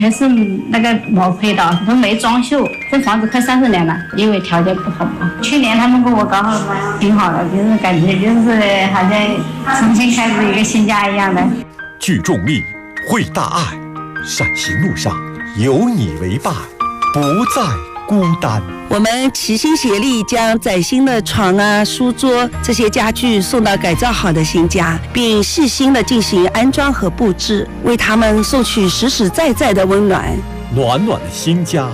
还是那个毛坯的，都没装修，这房子快30年了，因为条件不好嘛。去年他们跟我搞好挺好的，就是感觉就是好像重新开始一个新家一样的。 聚众力，会大爱，善行路上有你为伴，不再孤单。 我们齐心协力，将崭新的床啊、书桌这些家具送到改造好的新家，并细心的进行安装和布置，为他们送去实实在在的温暖。 暖暖的新家，